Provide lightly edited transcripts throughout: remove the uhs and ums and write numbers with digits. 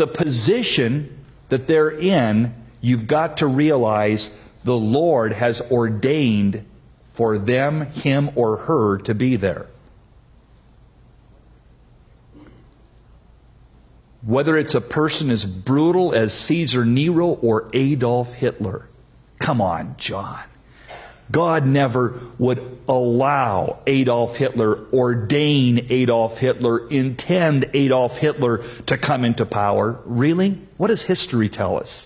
the position that they're in, you've got to realize the Lord has ordained for them, him, or her to be there. Whether it's a person as brutal as Caesar Nero or Adolf Hitler. Come on, John. God never would allow Adolf Hitler, ordain Adolf Hitler, intend Adolf Hitler to come into power. Really? What does history tell us?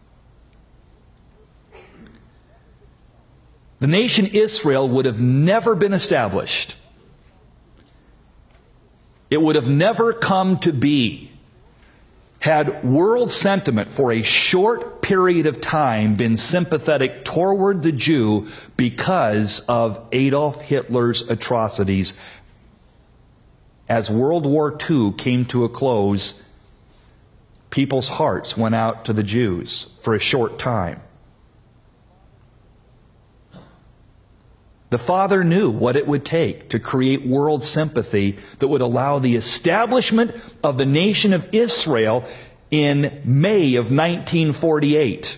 The nation Israel would have never been established. It would have never come to be had world sentiment for a short period of time been sympathetic toward the Jew because of Adolf Hitler's atrocities. As World War II came to a close, people's hearts went out to the Jews for a short time. The Father knew what it would take to create world sympathy that would allow the establishment of the nation of Israel in May of 1948.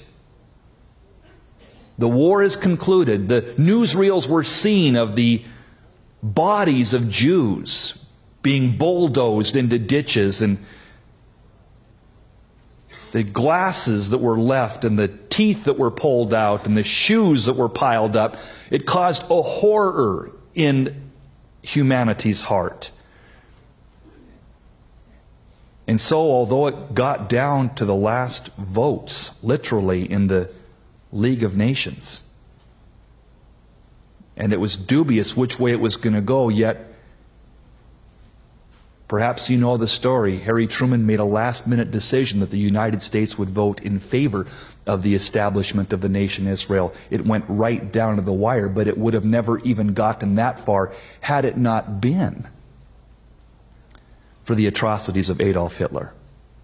The war is concluded. The newsreels were seen of the bodies of Jews being bulldozed into ditches, and the glasses that were left, and the teeth that were pulled out, and the shoes that were piled up. It caused a horror in humanity's heart. And so, although it got down to the last votes, literally, in the League of Nations, and it was dubious which way it was going to go, yet perhaps you know the story. Harry Truman made a last-minute decision that the United States would vote in favor of the establishment of the nation Israel. It went right down to the wire, but it would have never even gotten that far had it not been for the atrocities of Adolf Hitler.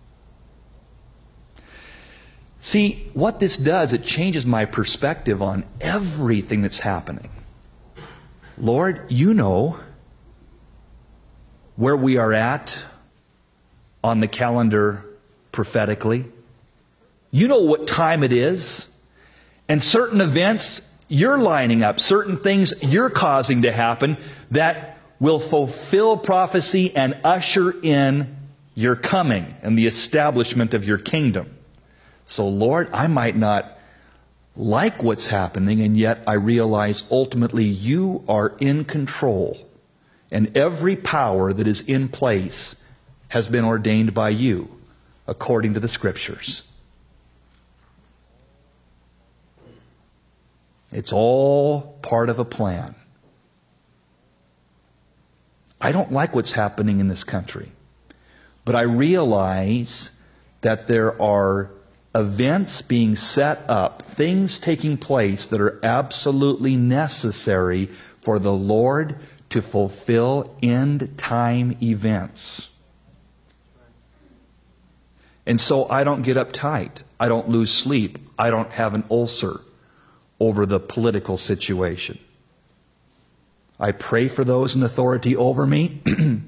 See, what this does, it changes my perspective on everything that's happening. Lord, you know where we are at on the calendar prophetically. You know what time it is. And certain events you're lining up, certain things you're causing to happen that will fulfill prophecy and usher in your coming and the establishment of your kingdom. So Lord, I might not like what's happening, and yet I realize ultimately you are in control. And every power that is in place has been ordained by you, according to the Scriptures. It's all part of a plan. I don't like what's happening in this country, but I realize that there are events being set up, things taking place that are absolutely necessary for the Lord to fulfill end-time events. And so I don't get uptight. I don't lose sleep. I don't have an ulcer over the political situation. I pray for those in authority over me.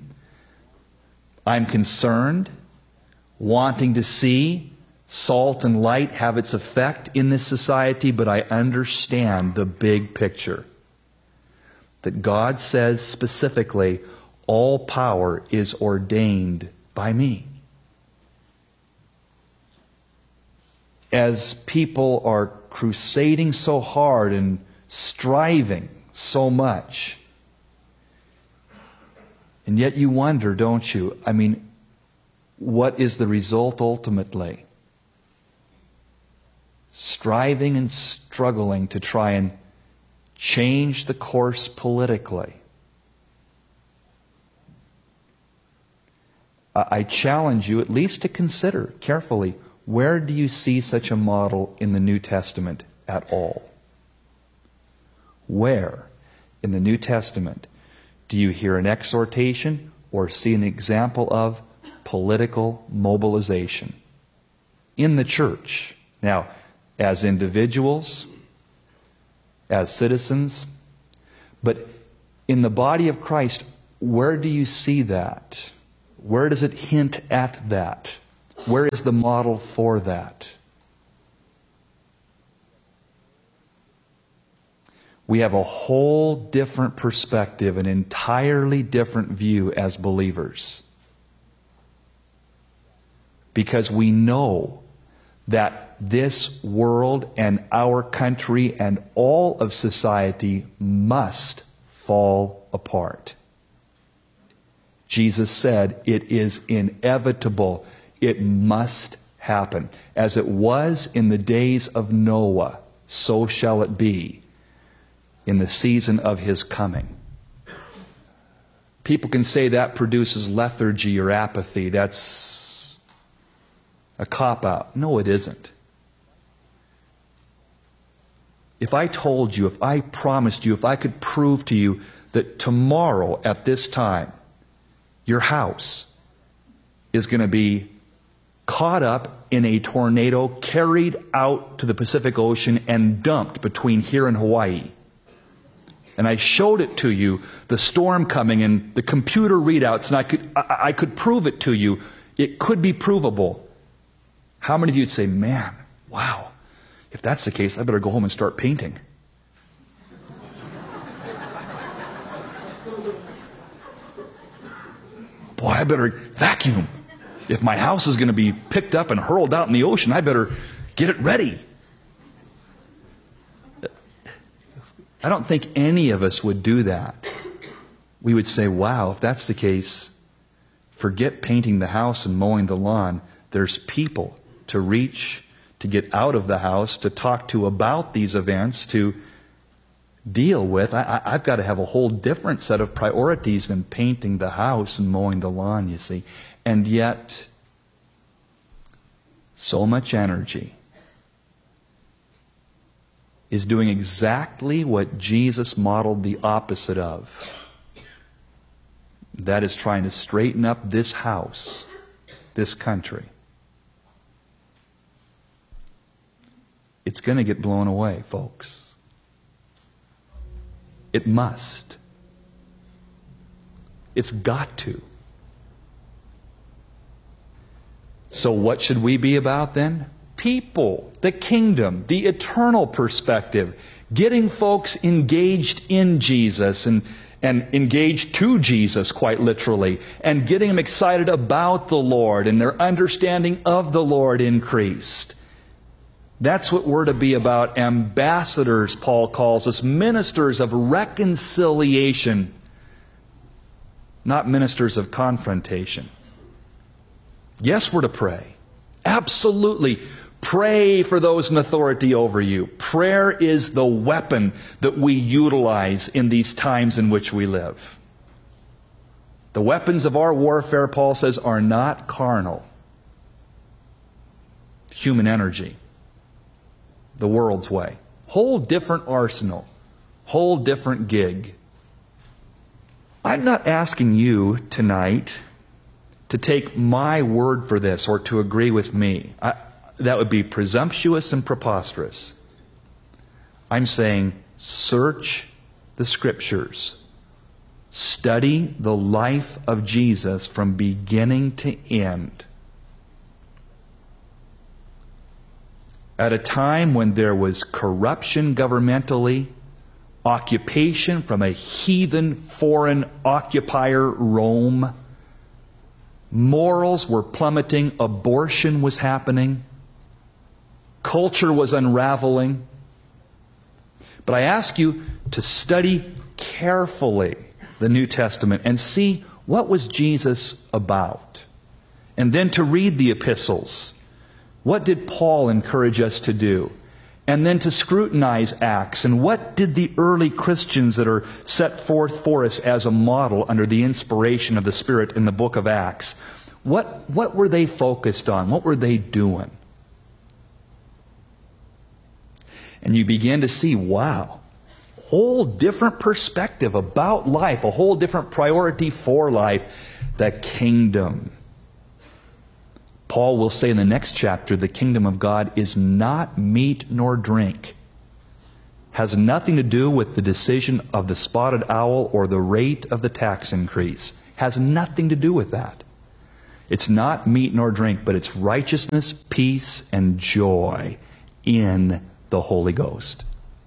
I'm concerned, wanting to see salt and light have its effect in this society, but I understand the big picture. That God says specifically, all power is ordained by me. As people are crusading so hard and striving so much, and yet you wonder, don't you? I mean, what is the result ultimately? Striving and struggling to try and change the course politically. I challenge you at least to consider carefully, where do you see such a model in the New Testament at all? Where in the New Testament do you hear an exhortation or see an example of political mobilization in the church? Now, as individuals, as citizens, but in the body of Christ, where do you see that? Where does it hint at that? Where is Where's the model for that? We have a whole different perspective, an entirely different view as believers. Because we know that this world and our country and all of society must fall apart. Jesus said it is inevitable. It must happen. As it was in the days of Noah, so shall it be in the season of his coming. People can say that produces lethargy or apathy. That's a cop-out. No, it isn't. If I told you, if I promised you, if I could prove to you that tomorrow at this time, your house is going to be caught up in a tornado, carried out to the Pacific Ocean, and dumped between here and Hawaii, and I showed it to you, the storm coming and the computer readouts, and I could prove it to you, it could be provable. How many of you would say, man, wow, if that's the case, I better go home and start painting? Boy, I better vacuum. If my house is going to be picked up and hurled out in the ocean, I better get it ready. I don't think any of us would do that. We would say, wow, if that's the case, forget painting the house and mowing the lawn. There's people to reach, to get out of the house, to talk to about these events, to deal with. I've got to have a whole different set of priorities than painting the house and mowing the lawn, you see. And yet, so much energy is doing exactly what Jesus modeled the opposite of. That is trying to straighten up this house, this country. It's going to get blown away, folks. It must. It's got to. So what should we be about then? People, the kingdom, the eternal perspective, getting folks engaged in Jesus and engaged to Jesus, quite literally, and getting them excited about the Lord and their understanding of the Lord increased. That's what we're to be about. Ambassadors, Paul calls us, ministers of reconciliation, not ministers of confrontation. Yes, we're to pray. Absolutely. Pray for those in authority over you. Prayer is the weapon that we utilize in these times in which we live. The weapons of our warfare, Paul says, are not carnal. Human energy. The world's way. Whole different arsenal. Whole different gig. I'm not asking you tonight to take my word for this or to agree with me. That would be presumptuous and preposterous. I'm saying search the Scriptures. Study the life of Jesus from beginning to end. At a time when there was corruption governmentally, occupation from a heathen foreign occupier, Rome, morals were plummeting, abortion was happening, culture was unraveling. But I ask you to study carefully the New Testament and see what was Jesus about. And then to read the epistles. What did Paul encourage us to do? And then to scrutinize Acts. And what did the early Christians that are set forth for us as a model under the inspiration of the Spirit in the book of Acts, what were they focused on? What were they doing? And you begin to see, wow, whole different perspective about life, a whole different priority for life, the kingdom. Paul will say in the next chapter, the kingdom of God is not meat nor drink. Has nothing to do with the decision of the spotted owl or the rate of the tax increase. Has nothing to do with that. It's not meat nor drink, but it's righteousness, peace, and joy in the Holy Ghost.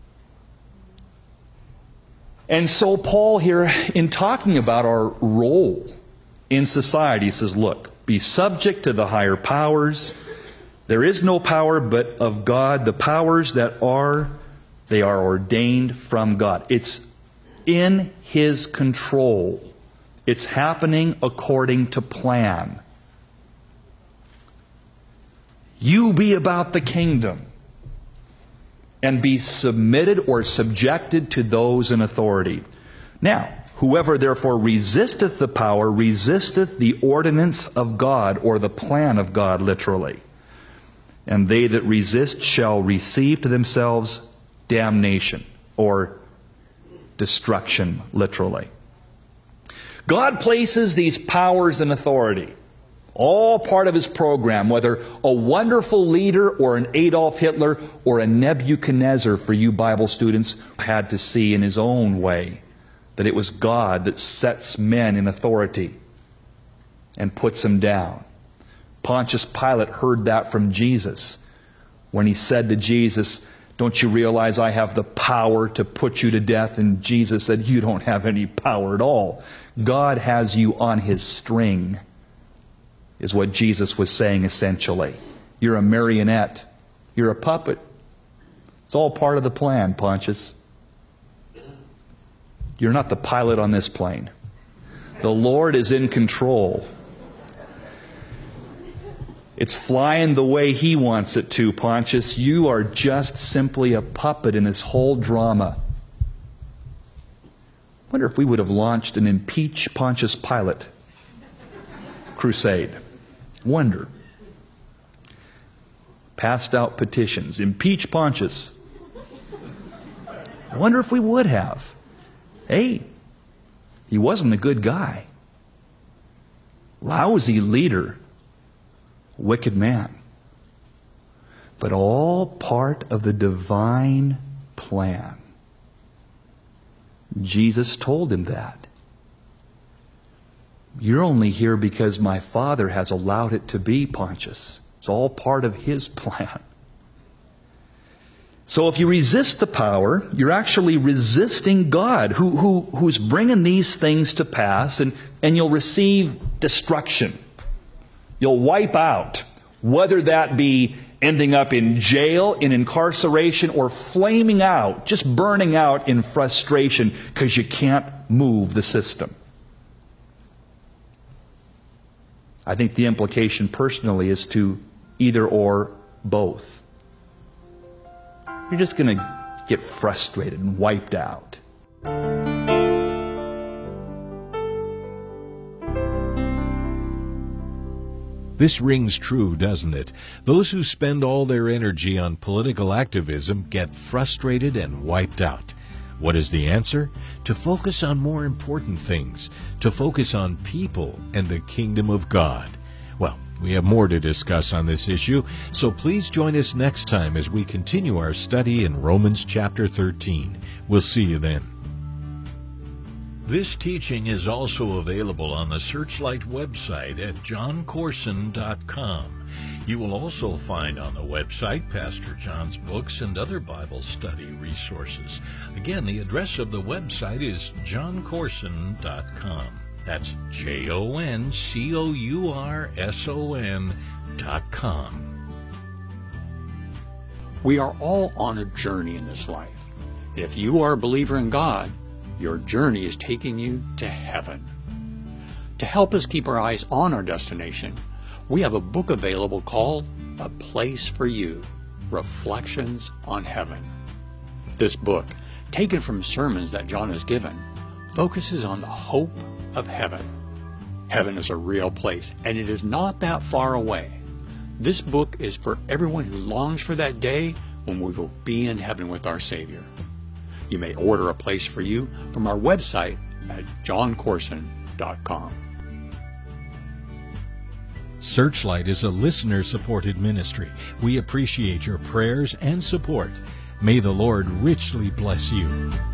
And so Paul here, in talking about our role in society, says, look, be subject to the higher powers. There is no power but of God. The powers that are, they are ordained from God. It's in His control. It's happening according to plan. You be about the kingdom and be submitted or subjected to those in authority. Now, whoever therefore resisteth the power, resisteth the ordinance of God, or the plan of God, literally. And they that resist shall receive to themselves damnation, or destruction, literally. God places these powers and authority, all part of His program, whether a wonderful leader or an Adolf Hitler or a Nebuchadnezzar, for you Bible students, had to see in his own way that it was God that sets men in authority and puts them down. Pontius Pilate heard that from Jesus when he said to Jesus, don't you realize I have the power to put you to death? And Jesus said, you don't have any power at all. God has you on His string, is what Jesus was saying essentially. You're a marionette. You're a puppet. It's all part of the plan, Pontius. You're not the pilot on this plane. The Lord is in control. It's flying the way He wants it to, Pontius. You are just simply a puppet in this whole drama. I wonder if we would have launched an impeach Pontius Pilate crusade. Wonder. Passed out petitions. Impeach Pontius. I wonder if we would have. Hey, he wasn't a good guy. Lousy leader. Wicked man. But all part of the divine plan. Jesus told him that. You're only here because my Father has allowed it to be, Pontius. It's all part of His plan. So if you resist the power, you're actually resisting God, who's bringing these things to pass, and you'll receive destruction. You'll wipe out, whether that be ending up in jail, in incarceration, or flaming out, just burning out in frustration because you can't move the system. I think the implication personally is to either or both. You're just going to get frustrated and wiped out. This rings true, doesn't it? Those who spend all their energy on political activism get frustrated and wiped out. What is the answer? To focus on more important things, to focus on people and the kingdom of God. Well, we have more to discuss on this issue, so please join us next time as we continue our study in Romans chapter 13. We'll see you then. This teaching is also available on the Searchlight website at johncorson.com. You will also find on the website Pastor John's books and other Bible study resources. Again, the address of the website is johncorson.com. That's JOHNCOURSON.com. We are all on a journey in this life. And if you are a believer in God, your journey is taking you to heaven. To help us keep our eyes on our destination, we have a book available called A Place for You, Reflections on Heaven. This book, taken from sermons that John has given, focuses on the hope of heaven. Heaven is a real place, and it is not that far away. This book is for everyone who longs for that day when we will be in heaven with our Savior. You may order A Place for You from our website at johncorson.com. Searchlight is a listener-supported ministry. We appreciate your prayers and support. May the Lord richly bless you.